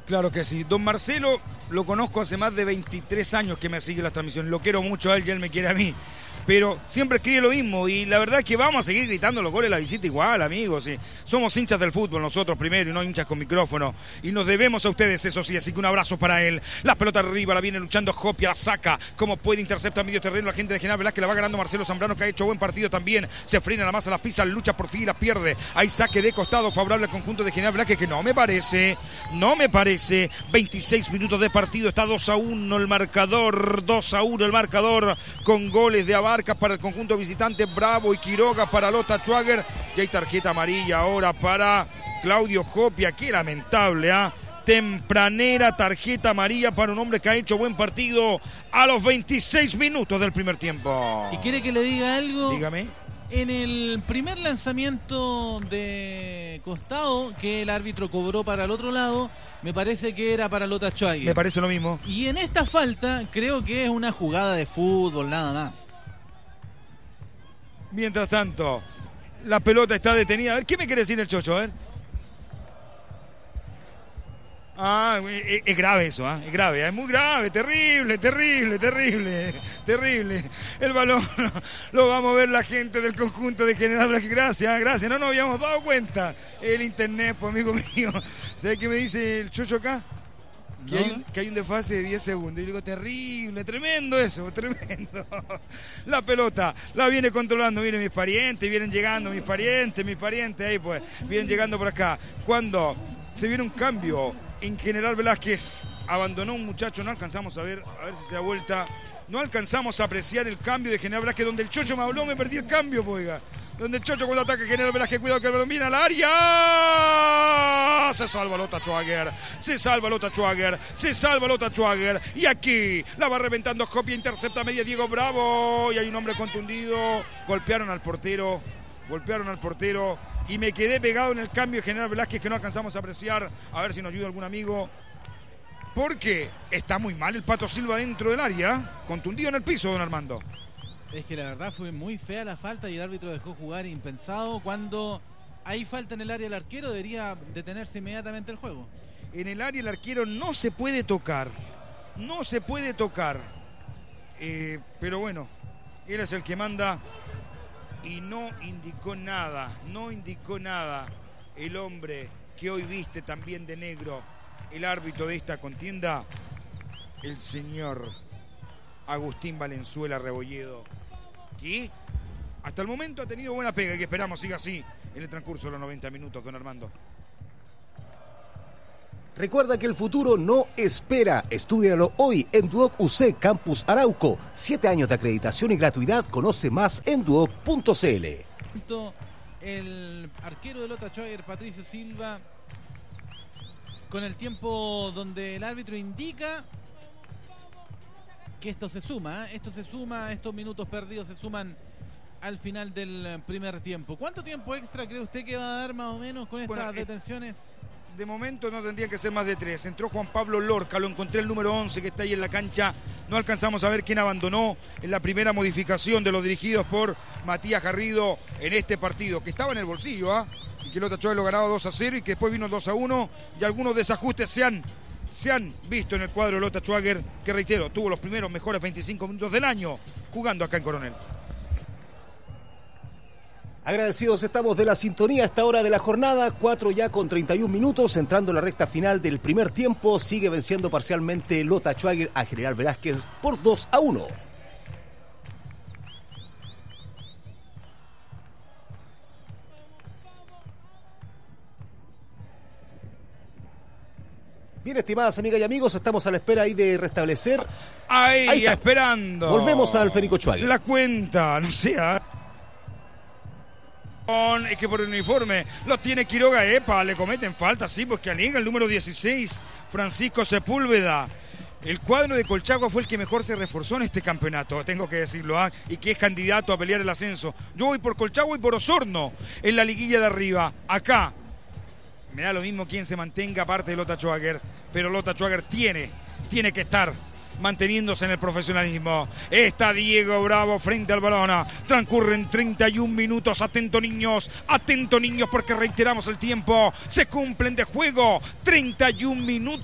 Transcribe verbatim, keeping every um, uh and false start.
Claro que sí. Don Marcelo lo conozco hace más de veintitrés años que me sigue las transmisiones. Lo quiero mucho a él y él me quiere a mí. Pero siempre escribe lo mismo y la verdad es que vamos a seguir gritando los goles de la visita igual, amigos. ¿Sí? Somos hinchas del fútbol nosotros primero y no hinchas con micrófono. Y nos debemos a ustedes, eso sí, así que un abrazo para él. La pelota arriba, la viene luchando Jopia, la saca. Como puede, intercepta medio terreno la gente de General Velázquez, la va ganando Marcelo Zambrano, que ha hecho buen partido también. Se frena la masa, las pisa, lucha por fin y la pierde. Hay saque de costado favorable al conjunto de General Velázquez, que no me parece, no me parece. veintiséis minutos de partido, está dos a uno el marcador, dos a uno el marcador, con goles de Abarca para el conjunto visitante, Bravo y Quiroga para Lota Schwager. Ya hay tarjeta amarilla ahora para Claudio Jopia, qué lamentable, ¿ah? ¿eh? Tempranera tarjeta amarilla para un hombre que ha hecho buen partido a los veintiséis minutos del primer tiempo. ¿Y quiere que le diga algo? Dígame. En el primer lanzamiento de costado que el árbitro cobró para el otro lado, me parece que era para Lota Schwager. Me parece lo mismo. Y en esta falta creo que es una jugada de fútbol, nada más. Mientras tanto, la pelota está detenida. A ver, ¿qué me quiere decir el Chocho? A ver. Ah, es, es grave eso, ¿eh? Es grave, es muy grave, terrible, terrible, terrible, terrible. El balón lo va a mover la gente del conjunto de General Velázquez. Gracias, gracias, no nos habíamos dado cuenta. El internet, pues, amigo mío. ¿Sabes qué me dice el Chocho acá? Que, ¿no? hay un, que hay un desfase de diez segundos. Y digo, terrible, tremendo eso, tremendo. La pelota la viene controlando, miren mis parientes, vienen llegando mis parientes, mis parientes, ahí pues, vienen llegando por acá. Cuando se viene un cambio en General Velázquez, abandonó un muchacho, no alcanzamos a ver, a ver si se da vuelta. No alcanzamos a apreciar el cambio de General Velázquez, donde el Chocho me habló, me perdí el cambio, poiga. Donde el Chocho cuando ataca General Velázquez, cuidado que el balón viene al área. Se salva Lota Schwager, se salva Lota Schwager, se salva Lota Schwager. Y aquí la va reventando Jopia, intercepta media Diego Bravo. Y hay un hombre contundido. Golpearon al portero, golpearon al portero. Y me quedé pegado en el cambio de General Velázquez que no alcanzamos a apreciar. A ver si nos ayuda algún amigo. Porque está muy mal el Pato Silva dentro del área. Contundido en el piso, don Armando. Es que la verdad fue muy fea la falta y el árbitro dejó jugar impensado. Cuando hay falta en el área del arquero debería detenerse inmediatamente el juego. En el área el arquero no se puede tocar. No se puede tocar. Eh, pero bueno, él es el que manda y no indicó nada. No indicó nada el hombre que hoy viste también de negro. El árbitro de esta contienda, el señor Agustín Valenzuela Rebolledo, que hasta el momento ha tenido buena pega y que esperamos siga así en el transcurso de los noventa minutos, don Armando. Recuerda que el futuro no espera. Estúdialo hoy en Duoc U C Campus Arauco. Siete años de acreditación y gratuidad. Conoce más en duoc punto c l. El arquero de Lota Schwager, Patricio Silva, con el tiempo donde el árbitro indica que esto se suma, ¿eh? esto se suma, estos minutos perdidos se suman al final del primer tiempo. ¿Cuánto tiempo extra cree usted que va a dar más o menos con estas bueno, detenciones? De momento no tendrían que ser más de tres. Entró Juan Pablo Lorca, lo encontré el número once que está ahí en la cancha. No alcanzamos a ver quién abandonó en la primera modificación de los dirigidos por Matías Garrido en este partido, que estaba en el bolsillo, ¿ah? ¿eh? Y que Lota Schwager lo ganaba dos a cero y que después vino el dos a uno y algunos desajustes se han, se han visto en el cuadro de Lota Schwager, que reitero, tuvo los primeros mejores veinticinco minutos del año jugando acá en Coronel. Agradecidos estamos de la sintonía a esta hora de la jornada, cuatro ya con treinta y un minutos, entrando en la recta final del primer tiempo, sigue venciendo parcialmente Lota Schwager a General Velázquez por dos a uno. Bien, estimadas amigas y amigos, estamos a la espera ahí de restablecer. Ahí, ahí esperando. Volvemos al Federico Schwager. La cuenta, no sea. Es que por el uniforme lo tiene Quiroga, epa, le cometen falta, sí, pues que aniga el número dieciséis, Francisco Sepúlveda. El cuadro de Colchagua fue el que mejor se reforzó en este campeonato, tengo que decirlo, ¿eh? Y que es candidato a pelear el ascenso. Yo voy por Colchagua y por Osorno en la liguilla de arriba. Acá me da lo mismo quién se mantenga aparte de Lota Schwager, pero Lota Schwager tiene, tiene que estar manteniéndose en el profesionalismo. Está Diego Bravo frente al balón. Transcurren treinta y un minutos. Atento niños, atento niños, porque reiteramos el tiempo. Se cumplen de juego treinta y un minutos.